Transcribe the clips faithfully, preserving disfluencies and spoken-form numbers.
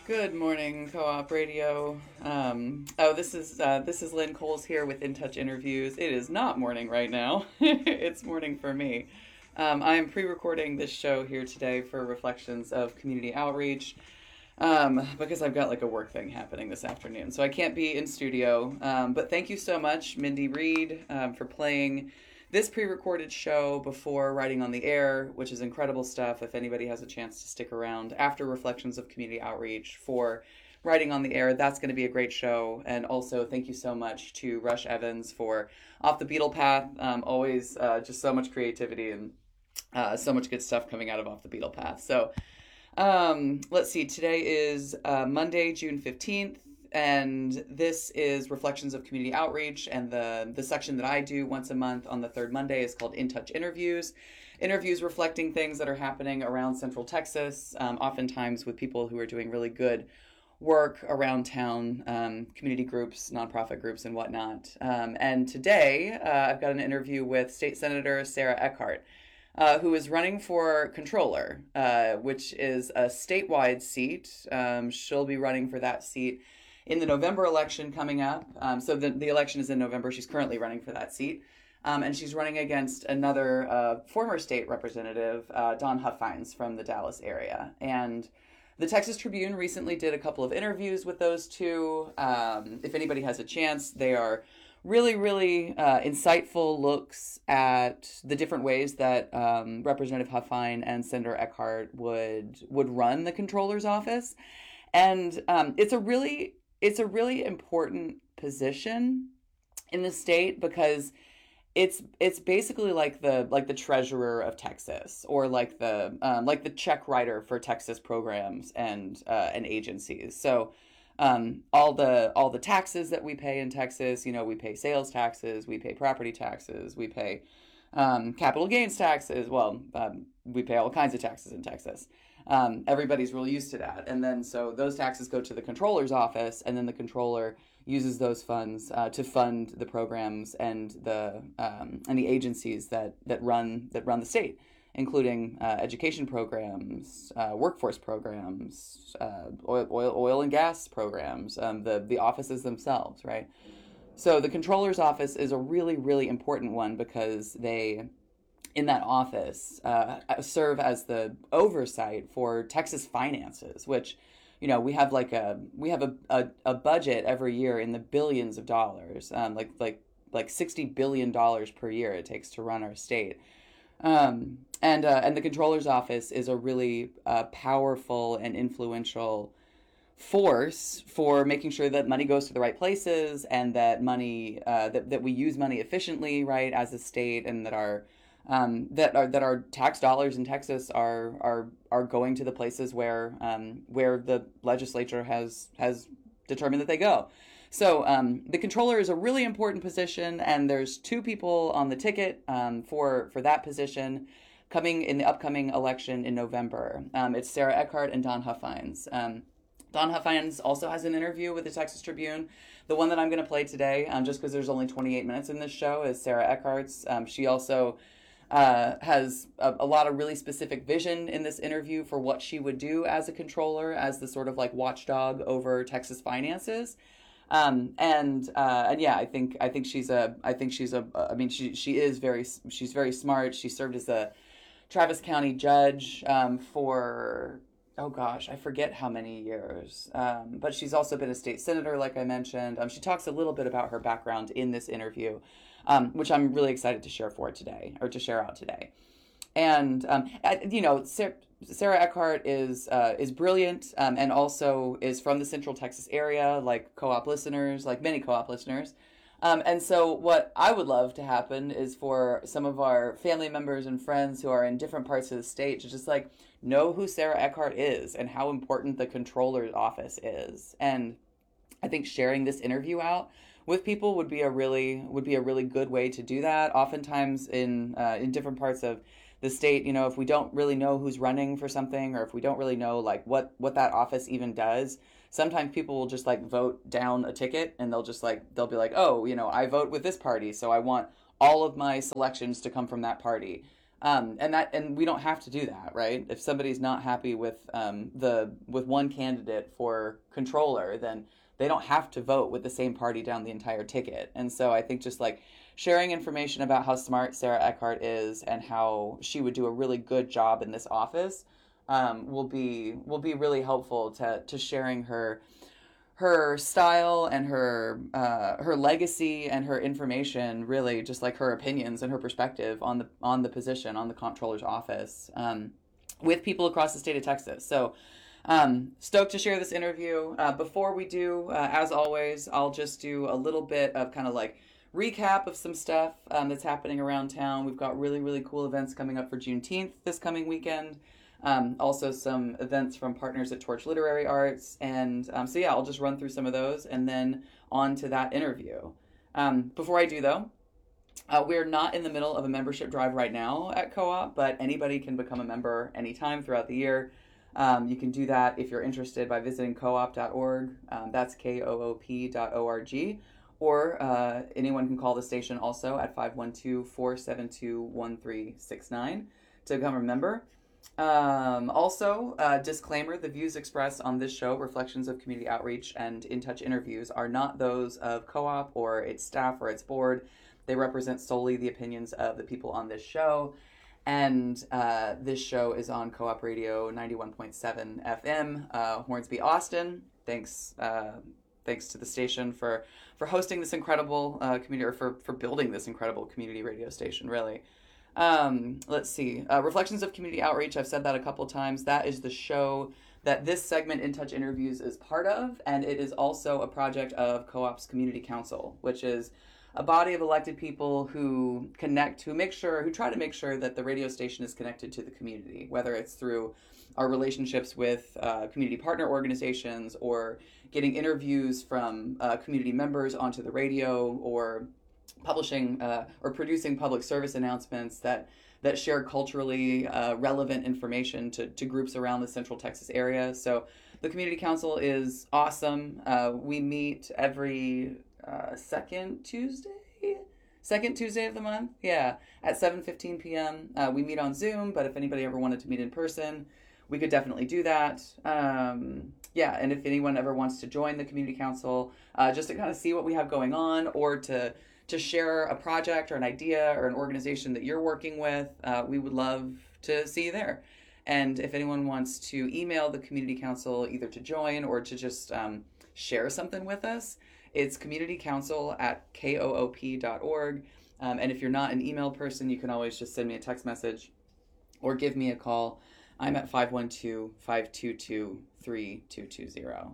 Good morning, Co-op Radio. Um, oh, this is uh, this is Lynn Coles here with In Touch Interviews. It is not morning right now. It's morning for me. Um, I am pre-recording this show here today for Reflections of Community Outreach um, because I've got like a work thing happening this afternoon, so I can't be in studio. Um, but thank you so much, Mindy Reed, um, for playing this pre-recorded show before writing on the air, which is incredible stuff. If anybody has a chance to stick around after Reflections of Community Outreach for writing on the air, that's going to be a great show. And also, thank you so much to Rush Evans for Off the Beetle Path. Um, always uh, just so much creativity and uh, so much good stuff coming out of Off the Beetle Path. So um, let's see. Today is uh, Monday, June fifteenth. And this is Reflections of Community Outreach, and the, the section that I do once a month on the third Monday is called In Touch Interviews. Interviews reflecting things that are happening around Central Texas, um, oftentimes with people who are doing really good work around town, um, community groups, nonprofit groups, and whatnot. Um, and today, uh, I've got an interview with State Senator Sarah Eckhardt, Uh, who is running for controller, uh, which is a statewide seat. Um, she'll be running for that seat in the November election coming up. Um, so the, the election is in November. She's currently running for that seat. Um, and she's running against another uh, former state representative, uh, Dawn Huffines from the Dallas area. And the Texas Tribune recently did a couple of interviews with those two. Um, if anybody has a chance, they are really, really uh, insightful looks at the different ways that um, Representative Huffine and Senator Eckhardt would would run the controller's office. And um, it's a really it's a really important position in the state because it's it's basically like the like the treasurer of Texas, or like the um, like the check writer for Texas programs and uh, and agencies. So Um, all the all the taxes that we pay in Texas, you know, we pay sales taxes, we pay property taxes, we pay um, capital gains taxes. Well, um, we pay all kinds of taxes in Texas. Um, everybody's really used to that. And then so those taxes go to the controller's office, and then the controller uses those funds uh, to fund the programs and the um, and the agencies that that run that run the state, including uh, education programs, uh, workforce programs, uh, oil, oil, oil and gas programs, um, the, the offices themselves, right? So the controller's office is a really, really important one because they, in that office, uh, serve as the oversight for Texas finances, which, you know, we have like a, we have a, a, a budget every year in the billions of dollars, um, like, like, like sixty billion dollars per year it takes to run our state. Um, and uh, and the controller's office is a really uh, powerful and influential force for making sure that money goes to the right places, and that money uh, that that we use money efficiently, right, as a state, and that our um, that our that our tax dollars in Texas are are are going to the places where um, where the legislature has has determined that they go. So um, the controller is a really important position, and there's two people on the ticket um, for for that position coming in the upcoming election in November. Um, it's Sarah Eckhardt and Dawn Huffines. Um, Dawn Huffines also has an interview with the Texas Tribune. The one that I'm going to play today, um, just because there's only twenty-eight minutes in this show, is Sarah Eckhardt's. Um, she also uh, has a, a lot of really specific vision in this interview for what she would do as a controller, as the sort of like watchdog over Texas finances. Um, and, uh, and yeah, I think, I think she's a, I think she's a, I mean, she, she is very, she's very smart. She served as a Travis County judge, um, for, oh gosh, I forget how many years. Um, but she's also been a state senator, like I mentioned. Um, she talks a little bit about her background in this interview, um, which I'm really excited to share for today, or to share out today. And, um, you know, Sarah, Sarah Eckhardt is uh, is brilliant, um, and also is from the Central Texas area, like co-op listeners, like many co-op listeners. Um, and so what I would love to happen is for some of our family members and friends who are in different parts of the state to just like know who Sarah Eckhardt is and how important the controller's office is. And I think sharing this interview out with people would be a really would be a really good way to do that. Oftentimes in uh, in different parts of the state, you know, if we don't really know who's running for something, or if we don't really know like what, what that office even does, sometimes people will just like vote down a ticket, and they'll just like, they'll be like, oh, you know, I vote with this party, so I want all of my selections to come from that party. Um, and that, and we don't have to do that, right? If somebody's not happy with um, the with one candidate for controller, then they don't have to vote with the same party down the entire ticket. And so I think just like sharing information about how smart Sarah Eckhart is and how she would do a really good job in this office um, will be will be really helpful to to sharing her her style and her uh, her legacy and her information, really just like her opinions and her perspective on the on the position, on the comptroller's office, um, with people across the state of Texas. So um, stoked to share this interview. Uh, before we do, uh, as always, I'll just do a little bit of kind of like recap of some stuff um, that's happening around town. We've got really, really cool events coming up for Juneteenth this coming weekend. Um, also some events from partners at Torch Literary Arts. And um, so, yeah, I'll just run through some of those and then on to that interview. Um, before I do, though, uh, we're not in the middle of a membership drive right now at Co-op, but anybody can become a member anytime throughout the year. Um, you can do that if you're interested by visiting coop dot org. Um, that's K O O P dot O R G. Or uh, anyone can call the station also at five one two, four seven two, one three six nine to become a member. Um, also, uh, disclaimer, the views expressed on this show, Reflections of Community Outreach and In Touch interviews, are not those of Co-op or its staff or its board. They represent solely the opinions of the people on this show. And uh, this show is on Co-op Radio ninety-one point seven F M, uh, Hornsby, Austin. Thanks uh, thanks to the station for, for hosting this incredible uh, community, or for, for building this incredible community radio station, really. Um, let's see. Uh, Reflections of Community Outreach, I've said that a couple times. That is the show that this segment, In Touch Interviews, is part of, and it is also a project of Co-op's Community Council, which is a body of elected people who connect, who make sure, who try to make sure that the radio station is connected to the community, whether it's through our relationships with uh, community partner organizations or getting interviews from uh, community members onto the radio, or publishing uh, or producing public service announcements that that share culturally uh, relevant information to, to groups around the Central Texas area. So the Community Council is awesome. Uh, we meet every uh, second Tuesday, second Tuesday of the month, yeah, at seven fifteen p.m. Uh, we meet on Zoom, but if anybody ever wanted to meet in person, we could definitely do that. Um, yeah, and if anyone ever wants to join the Community Council, uh, just to kind of see what we have going on, or to to share a project or an idea or an organization that you're working with, uh, we would love to see you there. And if anyone wants to email the Community Council either to join or to just um, share something with us, it's communitycouncil at koop dot org. Um, and if you're not an email person, you can always just send me a text message or give me a call. I'm at five one two, five two two, three two two zero.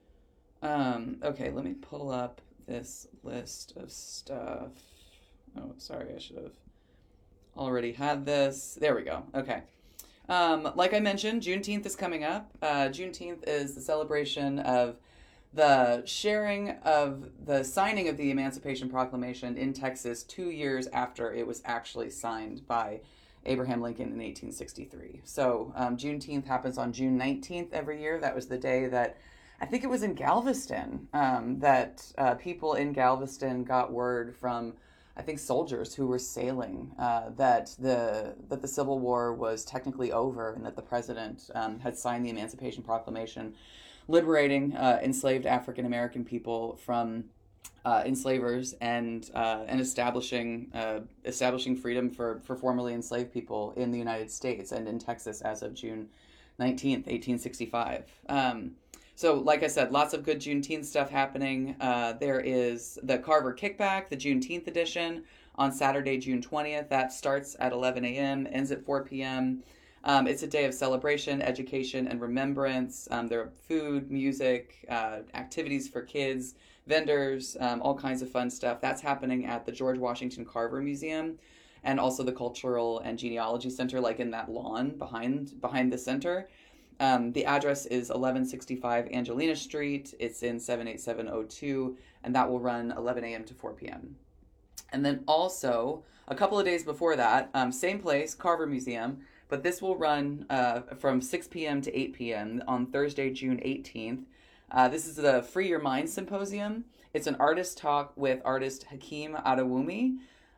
Um, okay, let me pull up this list of stuff. Oh, sorry, I should have already had this. There we go. Okay. Um, like I mentioned, Juneteenth is coming up. Uh, Juneteenth is the celebration of the sharing of the signing of the Emancipation Proclamation in Texas two years after it was actually signed by Abraham Lincoln in eighteen sixty-three. So um, Juneteenth happens on June nineteenth every year. That was the day that I think it was in Galveston um, that uh, people in Galveston got word from, I think, soldiers who were sailing uh, that the that the Civil War was technically over and that the president um, had signed the Emancipation Proclamation, liberating uh, enslaved African American people from uh, enslavers and uh, and establishing uh, establishing freedom for, for formerly enslaved people in the United States and in Texas as of June nineteenth, eighteen sixty-five. Um, So, like I said, lots of good Juneteenth stuff happening. Uh, there is the Carver Kickback, the Juneteenth edition, on Saturday, June twentieth. That starts at eleven a.m., ends at four p.m. Um, it's a day of celebration, education, and remembrance. Um, there are food, music, uh, activities for kids, vendors, um, all kinds of fun stuff. That's happening at the George Washington Carver Museum and also the Cultural and Genealogy Center, like in that lawn behind behind the center. Um, the address is eleven sixty-five Angelina Street. It's in seven eight seven oh two, and that will run eleven a.m. to four p.m. And then also, a couple of days before that, um, same place, Carver Museum, but this will run uh, from six p.m. to eight p.m. on Thursday, June eighteenth. Uh, this is the Free Your Mind Symposium. It's an artist talk with artist Hakeem Adewumi.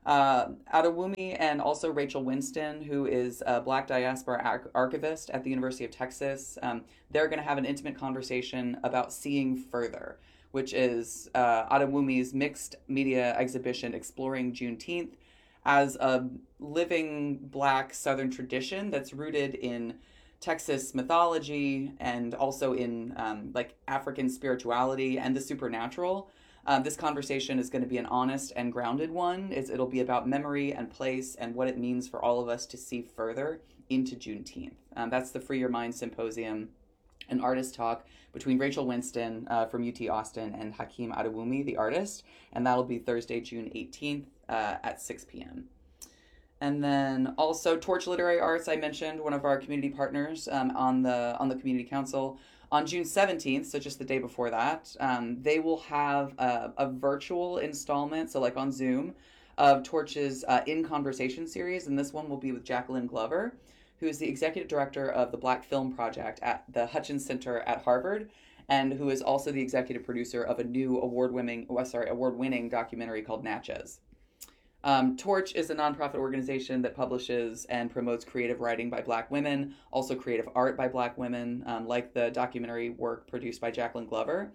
Uh, Adewumi and also Rachel Winston, who is a Black diaspora arch- archivist at the University of Texas, um, they're going to have an intimate conversation about seeing further, which is uh, Adewumi's mixed media exhibition exploring Juneteenth as a living Black Southern tradition that's rooted in Texas mythology and also in um, like African spirituality and the supernatural. Uh, this conversation is going to be an honest and grounded one. It's, it'll be about memory and place and what it means for all of us to see further into Juneteenth. Um, that's the Free Your Mind Symposium, an artist talk between Rachel Winston uh, from U T Austin and Hakeem Adewumi, the artist, and that'll be Thursday, June eighteenth uh, at six p.m. And then also Torch Literary Arts, I mentioned, one of our community partners um, on the on the community council. On June seventeenth, so just the day before that, um, they will have a, a virtual installment, so like on Zoom, of Torch's uh, In Conversation series. And this one will be with Jacqueline Glover, who is the executive director of the Black Film Project at the Hutchins Center at Harvard, and who is also the executive producer of a new award-winning, oh, sorry, award-winning documentary called Natchez. Um, Torch is a nonprofit organization that publishes and promotes creative writing by Black women, also creative art by Black women, um, like the documentary work produced by Jacqueline Glover.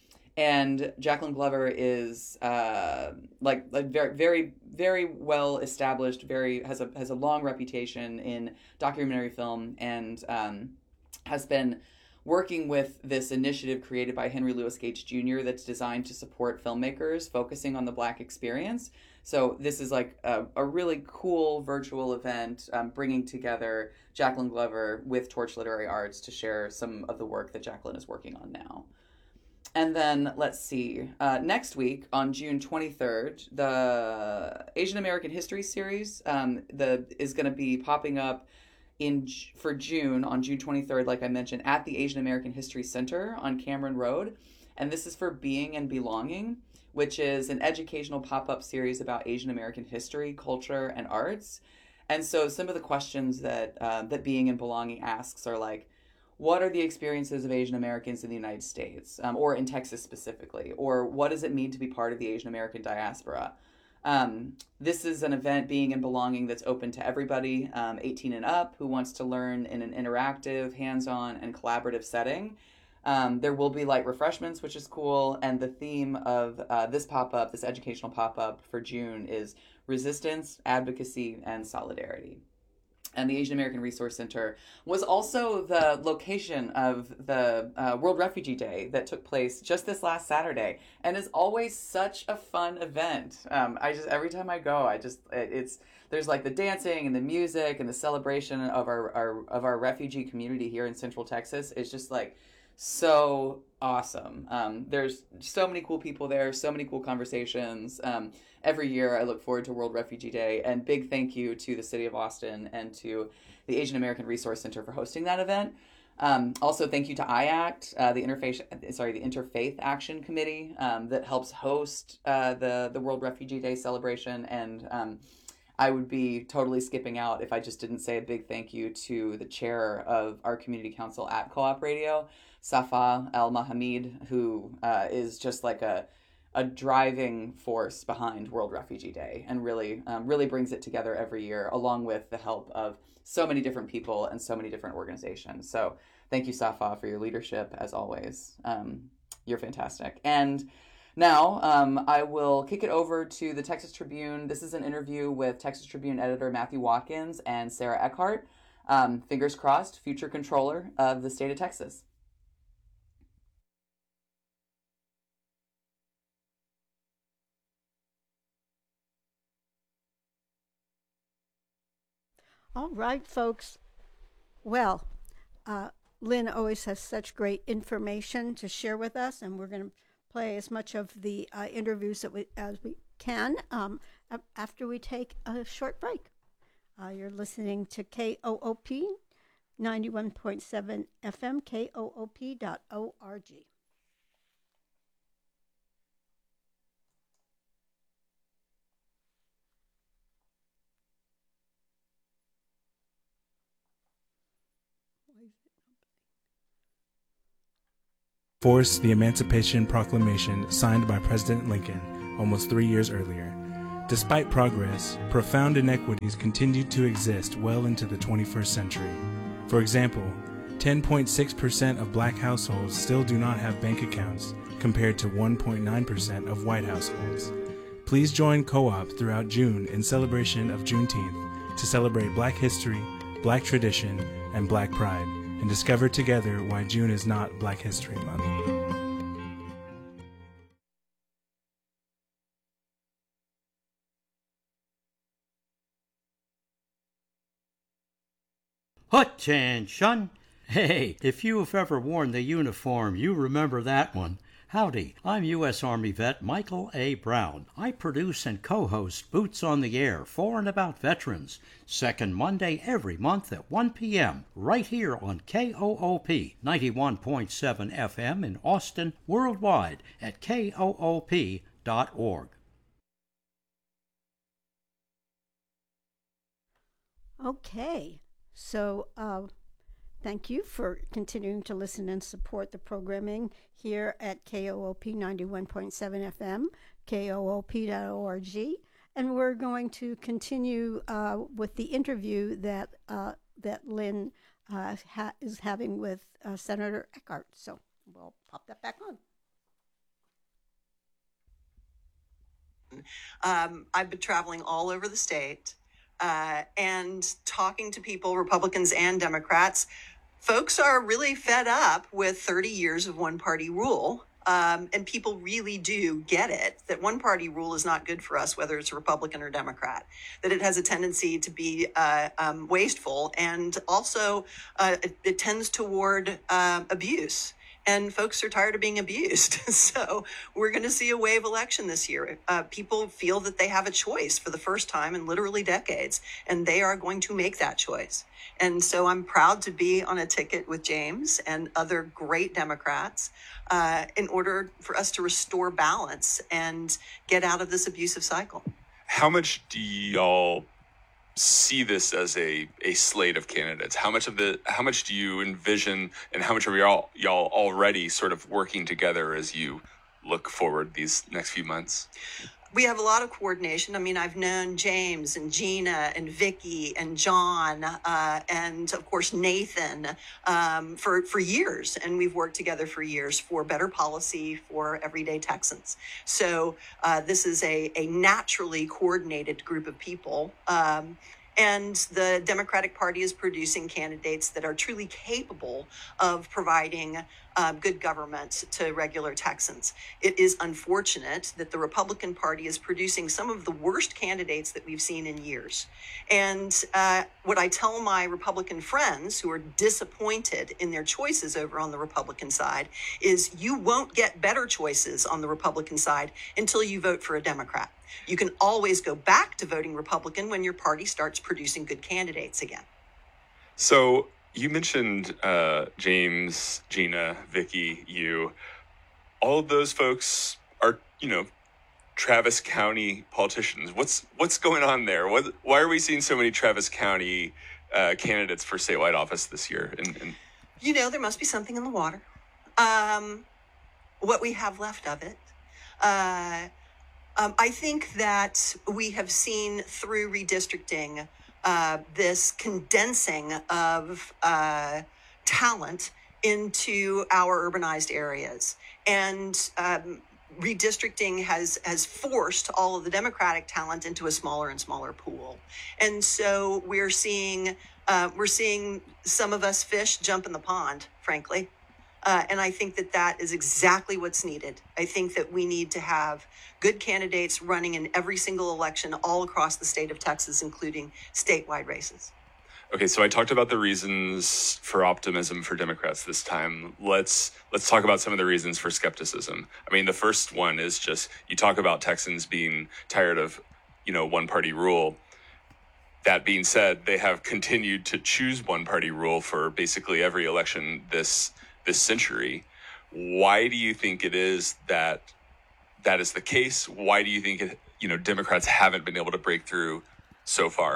And Jacqueline Glover is uh, like a very, very, very well established, very has a has a long reputation in documentary film, and um, has been working with this initiative created by Henry Louis Gates Junior that's designed to support filmmakers focusing on the Black experience. So this is like a, a really cool virtual event um, bringing together Jacqueline Glover with Torch Literary Arts to share some of the work that Jacqueline is working on now. And then let's see, uh, next week on June twenty-third, the Asian American History Series um, the is going to be popping up in for June on June twenty-third, like I mentioned, at the Asian American History Center on Cameron Road. And this is for Being and Belonging, which is an educational pop-up series about Asian American history, culture, and arts. And so some of the questions that uh, that Being and Belonging asks are like, what are the experiences of Asian Americans in the United States, um, or in Texas specifically? Or what does it mean to be part of the Asian American diaspora? Um, this is an event, Being and Belonging, that's open to everybody, um, eighteen and up, who wants to learn in an interactive, hands-on, and collaborative setting. Um, there will be light refreshments, which is cool, and the theme of uh, this pop-up, this educational pop-up for June, is resistance, advocacy, and solidarity. And the Asian American Resource Center was also the location of the uh, World Refugee Day that took place just this last Saturday, and is always such a fun event. Um, I just every time I go, I just it, it's there's like the dancing and the music and the celebration of our, our of our refugee community here in Central Texas. It's just like so awesome. Um, there's so many cool people there, so many cool conversations. Um, every year I look forward to World Refugee Day, and big thank you to the City of Austin and to the Asian American Resource Center for hosting that event. Um, also, thank you to I ACT, uh, the Interfaith, sorry, the Interfaith Action Committee um, that helps host uh, the the World Refugee Day celebration. And um, I would be totally skipping out if I just didn't say a big thank you to the chair of our community council at Co-op Radio, Safa El Mahamid, who uh, is just like a a driving force behind World Refugee Day, and really um, really brings it together every year, along with the help of so many different people and so many different organizations. So thank you, Safa, for your leadership as always. Um, you're fantastic. And now um, I will kick it over to the Texas Tribune. This is an interview with Texas Tribune editor Matthew Watkins and Sarah Eckhart, um, fingers crossed, future controller of the state of Texas. All right, folks. Well, uh, Lynn always has such great information to share with us, and we're going to play as much of the uh, interviews that we, as we can um, after we take a short break. Uh, you're listening to K O O P ninety-one point seven F M, K O O P dot org. Forced the Emancipation Proclamation signed by President Lincoln almost three years earlier. Despite progress, profound inequities continue to exist well into the twenty-first century. For example, ten point six percent of black households still do not have bank accounts, compared to one point nine percent of white households. Please join Co-op throughout June in celebration of Juneteenth to celebrate Black history, Black tradition, and Black pride, and discover together why June is not Black History Month. Attention! Hey, if you've ever worn the uniform, you remember that one. Howdy, I'm U S Army vet Michael A. Brown. I produce and co-host Boots on the Air for and about veterans, second Monday every month at one p.m. right here on K O O P ninety-one point seven F M in Austin, worldwide at K O O P dot org. Okay, so uh, thank you for continuing to listen and support the programming here at K O O P ninety-one point seven F M, K O O P dot org, and we're going to continue uh, with the interview that uh, that Lynn uh, ha- is having with uh, Senator Eckhart. So we'll pop that back on. Um, I've been traveling all over the state. Uh, and talking to people, Republicans and Democrats, folks are really fed up with thirty years of one-party rule. Um, and people really do get it, that one-party rule is not good for us, whether it's Republican or Democrat, that it has a tendency to be uh, um, wasteful, and also uh, it, it tends toward uh, abuse. And folks are tired of being abused. So we're going to see a wave election this year. Uh, people feel that they have a choice for the first time in literally decades, and they are going to make that choice. And so I'm proud to be on a ticket with James and other great Democrats uh, in order for us to restore balance and get out of this abusive cycle. How much do y'all see this as a, a slate of candidates? How much of the how much do you envision, and how much are y'all y'all already sort of working together as you look forward these next few months? We have a lot of coordination. I mean, I've known James and Gina and Vicky and John uh, and, of course, Nathan um, for, for years. And we've worked together for years for better policy for everyday Texans. So uh, this is a, a naturally coordinated group of people. Um, And the Democratic Party is producing candidates that are truly capable of providing uh, good government to regular Texans. It is unfortunate that the Republican Party is producing some of the worst candidates that we've seen in years. And uh, what I tell my Republican friends who are disappointed in their choices over on the Republican side is you won't get better choices on the Republican side until you vote for a Democrat. You can always go back to voting Republican when your party starts producing good candidates again. So you mentioned uh, James, Gina, Vicky, you. All of those folks are, you know, Travis County politicians. What's what's going on there? What, why are we seeing so many Travis County uh, candidates for statewide office this year? And, and... You know, there must be something in the water. Um, what we have left of it. Uh, Um, I think that we have seen through redistricting uh, this condensing of uh, talent into our urbanized areas. And um, redistricting has, has forced all of the Democratic talent into a smaller and smaller pool. And so we're seeing, uh, we're seeing some of us fish jump in the pond, frankly. Uh, and I think that that is exactly what's needed. I think that we need to have good candidates running in every single election all across the state of Texas, including statewide races. Okay, so I talked about the reasons for optimism for Democrats this time. Let's let's talk about some of the reasons for skepticism. I mean, the first one is just you talk about Texans being tired of, you know, one-party rule. That being said, they have continued to choose one-party rule for basically every election this this century. Why do you think it is that that is the case? Why do you think it, you know, Democrats haven't been able to break through so far?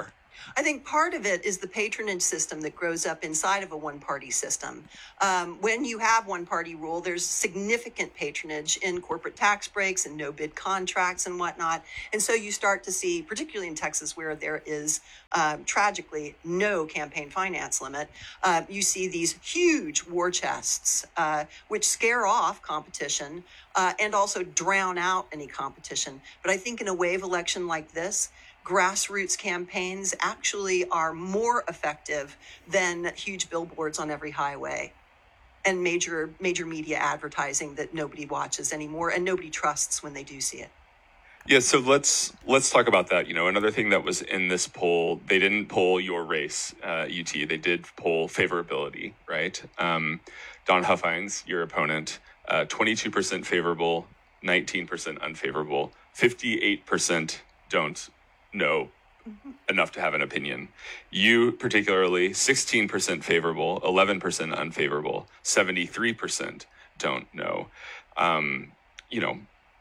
I think part of it is the patronage system that grows up inside of a one-party system. Um, when you have one-party rule, there's significant patronage in corporate tax breaks and no-bid contracts and whatnot. And so you start to see, particularly in Texas, where there is um, tragically no campaign finance limit, uh, you see these huge war chests, uh, which scare off competition uh, and also drown out any competition. But I think in a wave election like this, grassroots campaigns actually are more effective than huge billboards on every highway and major major media advertising that nobody watches anymore and nobody trusts when they do see it. Yeah, so let's let's talk about that. You know, another thing that was in this poll, they didn't poll your race, uh, U T. They did poll favorability, right? Um, Don Huffines, your opponent, uh, twenty-two percent favorable, nineteen percent unfavorable, fifty-eight percent don't know mm-hmm. enough to have an opinion. You particularly, sixteen percent favorable, eleven percent unfavorable, seventy-three percent don't know. Um, you know,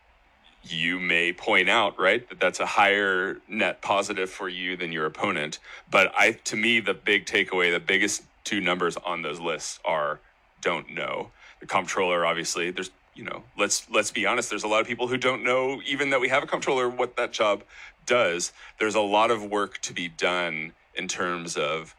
you may point out, right, that that's a higher net positive for you than your opponent. But I, to me, the big takeaway, the biggest two numbers on those lists are don't know. The comptroller, obviously, there's, you know, let's let's be honest, there's a lot of people who don't know even that we have a comptroller, what that job does. There's a lot of work to be done in terms of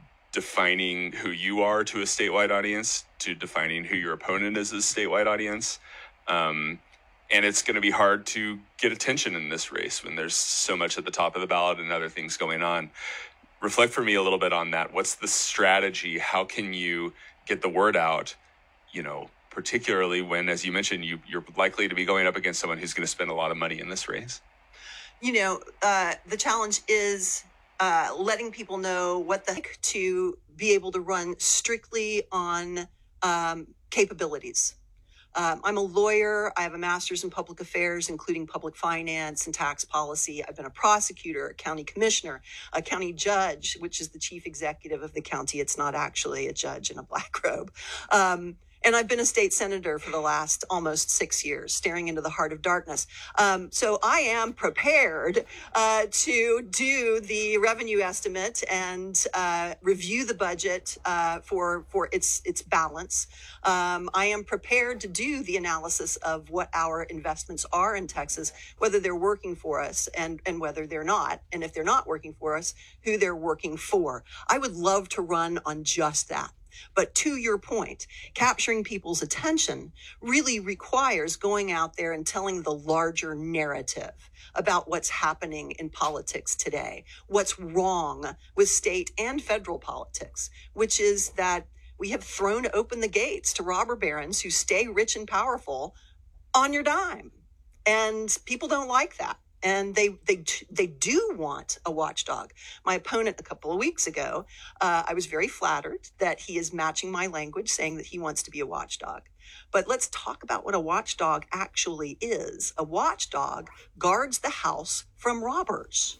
defining who you are to a statewide audience, to defining who your opponent is as a statewide audience. Um, and it's going to be hard to get attention in this race when there's so much at the top of the ballot and other things going on. Reflect for me a little bit on that. What's the strategy? How can you get the word out, you know, particularly when, as you mentioned, you, you're likely to be going up against someone who's going to spend a lot of money in this race? You know, uh, the challenge is uh, letting people know what the heck to be able to run strictly on um, capabilities. Um, I'm a lawyer. I have a master's in public affairs, including public finance and tax policy. I've been a prosecutor, a county commissioner, a county judge, which is the chief executive of the county. It's not actually a judge in a black robe. Um, And I've been a state senator for the last almost six years, staring into the heart of darkness. Um, so I am prepared uh, to do the revenue estimate and uh, review the budget uh, for for its its balance. Um, I am prepared to do the analysis of what our investments are in Texas, whether they're working for us and, and whether they're not. And if they're not working for us, who they're working for. I would love to run on just that. But to your point, capturing people's attention really requires going out there and telling the larger narrative about what's happening in politics today, what's wrong with state and federal politics, which is that we have thrown open the gates to robber barons who stay rich and powerful on your dime. And people don't like that. And they they they do want a watchdog. My opponent a couple of weeks ago, uh, I was very flattered that he is matching my language, saying that he wants to be a watchdog. But let's talk about what a watchdog actually is. A watchdog guards the house from robbers.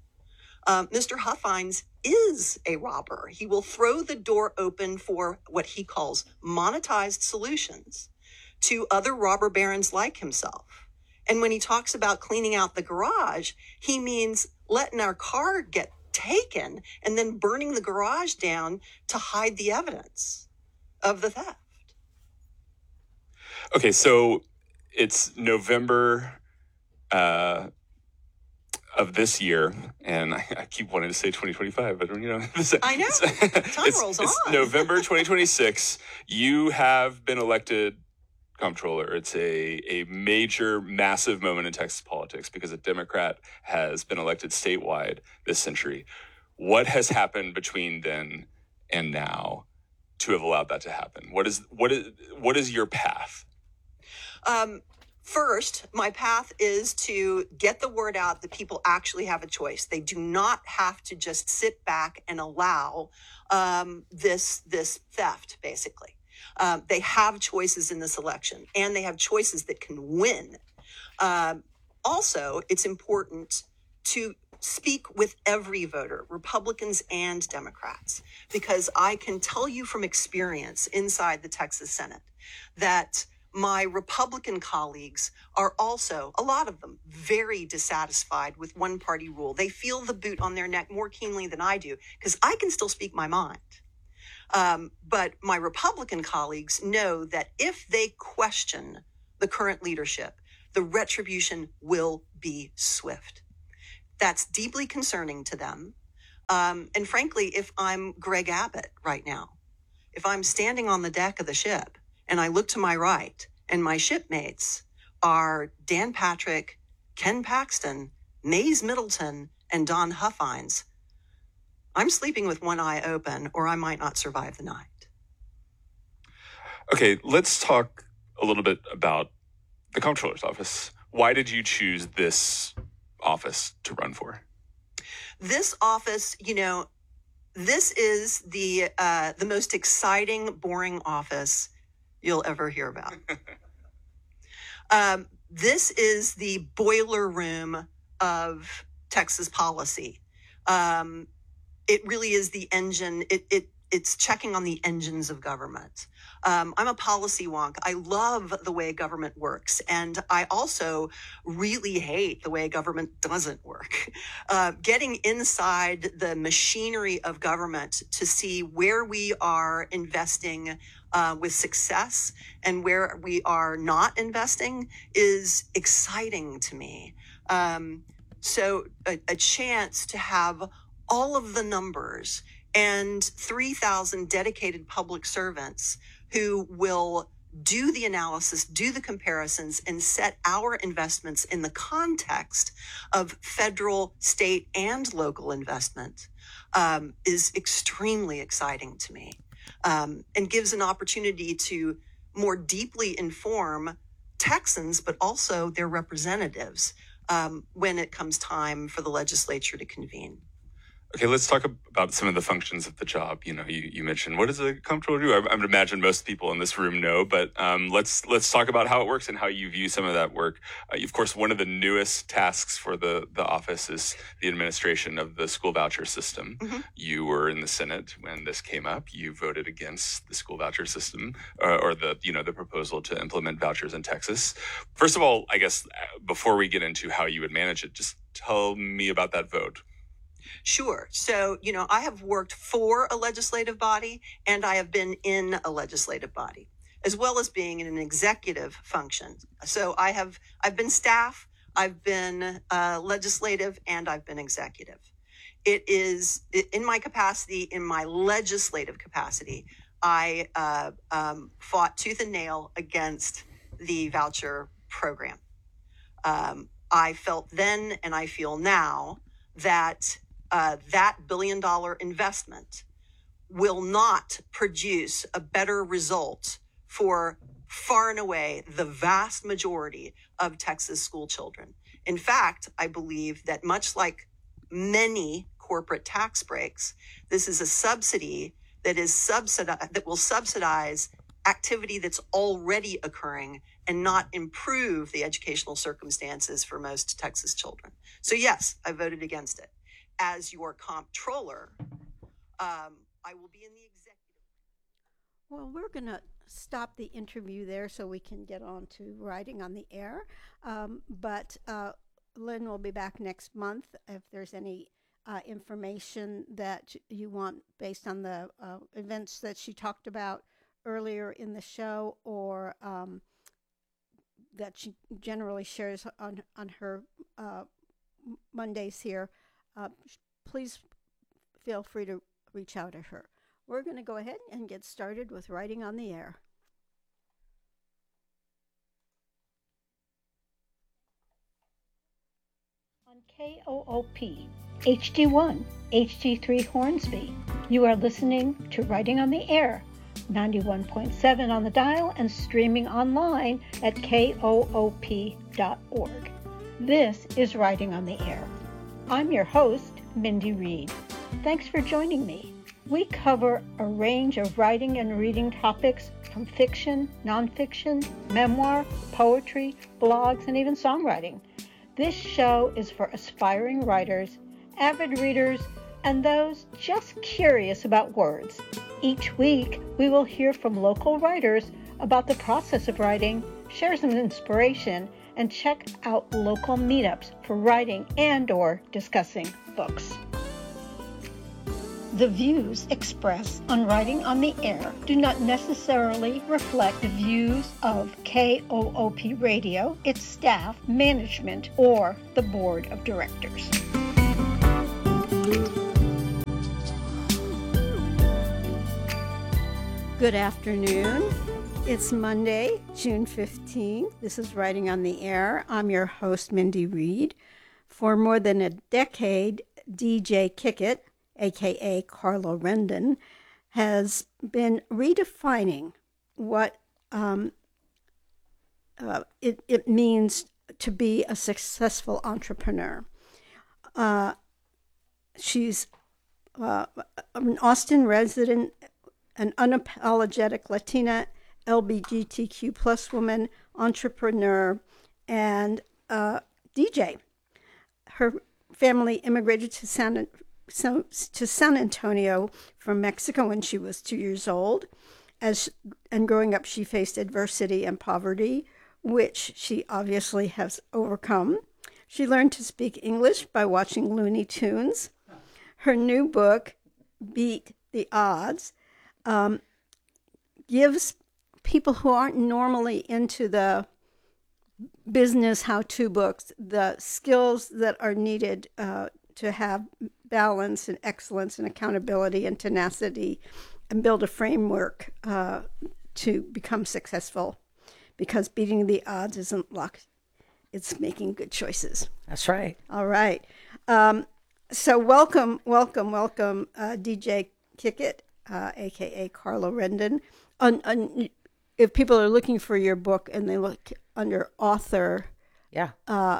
Um, Mister Huffines is a robber. He will throw the door open for what he calls monetized solutions to other robber barons like himself. And when he talks about cleaning out the garage, he means letting our car get taken and then burning the garage down to hide the evidence of the theft. Okay, so it's November uh, of this year, and I, I keep wanting to say twenty twenty-five, but you know, I know. It's, Time it's, rolls it's on. November twenty twenty-six. You have been elected comptroller. It's a, a major, massive moment in Texas politics because a Democrat has been elected statewide this century. What has happened between then and now to have allowed that to happen? What is what is what is your path? Um, first, my path is to get the word out that people actually have a choice. They do not have to just sit back and allow um, this this theft, basically. Um, they have choices in this election, and they have choices that can win. Um, also, it's important to speak with every voter, Republicans and Democrats, because I can tell you from experience inside the Texas Senate that My Republican colleagues are also, a lot of them, very dissatisfied with one-party rule. They feel the boot on their neck more keenly than I do, because I can still speak my mind. Um, but my Republican colleagues know that if they question the current leadership, the retribution will be swift. That's deeply concerning to them. Um, and frankly, if I'm Greg Abbott right now, if I'm standing on the deck of the ship and I look to my right and my shipmates are Dan Patrick, Ken Paxton, Mays Middleton, and Don Huffines, I'm sleeping with one eye open, or I might not survive the night. Okay, let's talk a little bit about the Comptroller's office. Why did you choose this office to run for? This office, you know, this is the uh, the most exciting, boring office you'll ever hear about. um, this is the boiler room of Texas policy. Um, it really is the engine. It, it it's checking on the engines of government. Um, I'm a policy wonk. I love the way government works. And I also really hate the way government doesn't work. Uh, getting inside the machinery of government to see where we are investing uh, with success and where we are not investing is exciting to me. Um, so a, a chance to have all of the numbers and three thousand dedicated public servants who will do the analysis, do the comparisons, and set our investments in the context of federal, state, and local investment um, is extremely exciting to me, um, and gives an opportunity to more deeply inform Texans, but also their representatives um, when it comes time for the legislature to convene. Okay, let's talk about some of the functions of the job. You know, you, you mentioned, what does a comptroller do? I, I would imagine most people in this room know, but um, let's let's talk about how it works and how you view some of that work. Uh, of course, one of the newest tasks for the, the office is the administration of the school voucher system. Mm-hmm. You were in the Senate when this came up. You voted against the school voucher system uh, or the you know the proposal to implement vouchers in Texas. First of all, I guess before we get into how you would manage it, just tell me about that vote. Sure. So, you know, I have worked for a legislative body and I have been in a legislative body, as well as being in an executive function. So I have, I've been staff, I've been uh, legislative, and I've been executive. It is in my capacity, in my legislative capacity, I uh, um, fought tooth and nail against the voucher program. Um, I felt then, and I feel now, that Uh, that billion dollar investment will not produce a better result for far and away the vast majority of Texas school children. In fact, I believe that much like many corporate tax breaks, this is a subsidy that is subsidi- that will subsidize activity that's already occurring and not improve the educational circumstances for most Texas children. So yes, I voted against it. As your comptroller, um, I will be in the executive. Well, we're going to stop the interview there so we can get on to Writing on the Air. Um, but uh, Lynn will be back next month. If there's any uh, information that you want based on the uh, events that she talked about earlier in the show, or um, that she generally shares on, on her uh, Mondays here, Uh, please feel free to reach out to her. We're going to go ahead and get started with Writing on the Air. On K O O P, H D one, H D three Hornsby, you are listening to Writing on the Air, ninety-one point seven on the dial and streaming online at K O O P dot org. This is Writing on the Air. I'm your host, Mindy Reed. Thanks for joining me. We cover a range of writing and reading topics from fiction, nonfiction, memoir, poetry, blogs, and even songwriting. This show is for aspiring writers, avid readers, and those just curious about words. Each week, we will hear from local writers about the process of writing, share some inspiration, and check out local meetups for writing and or discussing books. The views expressed on Writing on the Air do not necessarily reflect the views of K O O P Radio, its staff, management, or the board of directors. Good afternoon. It's Monday, June fifteenth. This is Writing on the Air. I'm your host, Mindy Reed. For more than a decade, D J Kickit, a k a. Carla Rendon, has been redefining what um, uh, it, it means to be a successful entrepreneur. Uh, she's uh, an Austin resident, an unapologetic Latina, L G B T Q plus woman, entrepreneur, and uh, D J. Her family immigrated to San, San, to San Antonio from Mexico when she was two years old. As and growing up, she faced adversity and poverty, which she obviously has overcome. She learned to speak English by watching Looney Tunes. Her new book, Beat the Odds, um, gives people who aren't normally into the business how-to books the skills that are needed uh, to have balance and excellence and accountability and tenacity and build a framework uh, to become successful, because beating the odds isn't luck. It's making good choices. That's right. All right. Um, so welcome, welcome, welcome, uh, D J Kickit, uh, a k a. Carla Rendon. On, on, if people are looking for your book and they look under author, yeah, uh,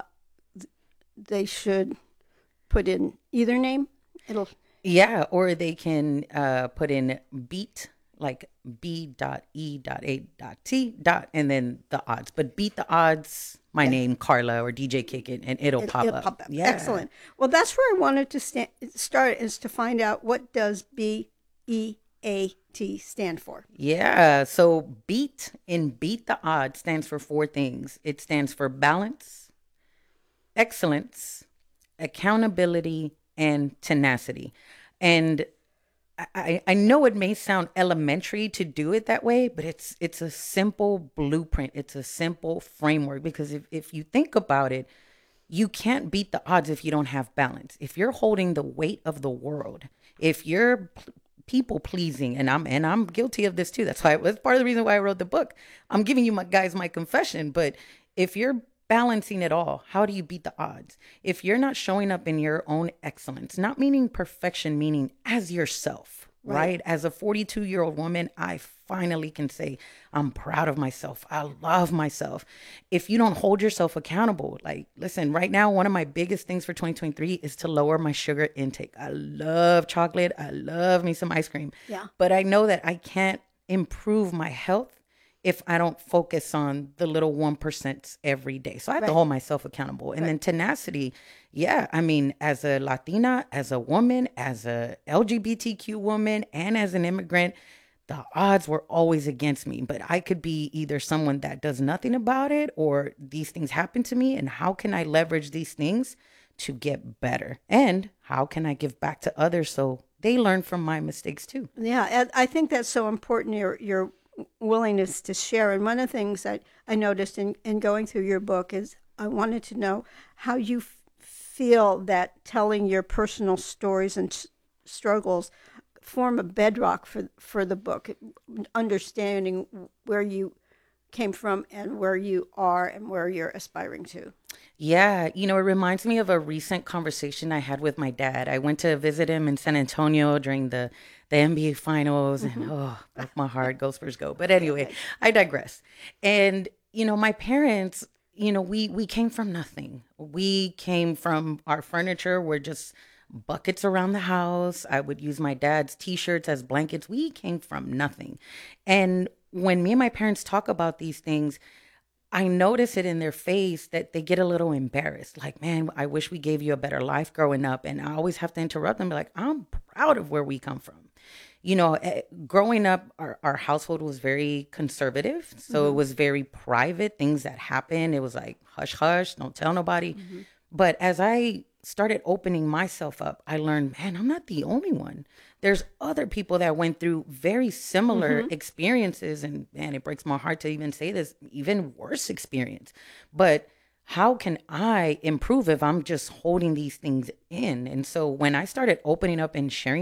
they should put in either name. It'll yeah, or they can uh, put in beat, like B dot E dot A dot T dot, and then the odds. But beat the odds, my yeah. name, Carla, or D J Kickit, and it'll, it, pop, it'll up. pop up. Yeah. Excellent. Well, that's where I wanted to sta- start, is to find out, what does B E A T stand for? Yeah, so beat in Beat the Odds stands for four things. It stands for balance, excellence, accountability, and tenacity. And I, I know it may sound elementary to do it that way, but it's it's a simple blueprint. It's a simple framework, because if, if you think about it, you can't beat the odds if you don't have balance. If you're holding the weight of the world, if you're people pleasing, and I'm and I'm guilty of this too. That's why that's part of the reason why I wrote the book. I'm giving you my guys my confession. But if you're balancing it all, how do you beat the odds? If you're not showing up in your own excellence, not meaning perfection, meaning as yourself, right? right? As a forty-two year old woman, I finally can say I'm proud of myself. I love myself. If you don't hold yourself accountable, like, listen, right now, one of my biggest things for twenty twenty-three is to lower my sugar intake. I love chocolate. I love me some ice cream. Yeah. But I know that I can't improve my health if I don't focus on the little one percent every day. So I have right. to hold myself accountable. And right. then tenacity, yeah, I mean, as a Latina, as a woman, as a L G B T Q woman, and as an immigrant, the odds were always against me. But I could be either someone that does nothing about it, or these things happen to me, and how can I leverage these things to get better? And how can I give back to others so they learn from my mistakes too? Yeah, I think that's so important, your your willingness to share. And one of the things that I noticed in, in going through your book is I wanted to know how you f- feel that telling your personal stories and s- struggles form a bedrock for for the book, understanding where you came from and where you are and where you're aspiring to. Yeah, you know, it reminds me of a recent conversation I had with my dad. I went to visit him in San Antonio during the, the N B A finals, mm-hmm. and oh, broke my heart, go Spurs go. But anyway, I digress. And, you know, my parents, you know, we, we came from nothing. We came from, our furniture were just buckets around the house. I would use my dad's t-shirts as blankets. We came from nothing. And when me and my parents talk about these things, I notice it in their face that they get a little embarrassed. Like, man, I wish we gave you a better life growing up. And I always have to interrupt them and be like, I'm proud of where we come from. you know, eh, growing up, our, our household was very conservative. So it was very private, things that happened. It was like, hush, hush, don't tell nobody. But as I started opening myself up, I learned, man, I'm not the only one. There's other people that went through very similar experiences. And man, it breaks my heart to even say this, even worse experience. But how can I improve if I'm just holding these things in? And so when I started opening up and sharing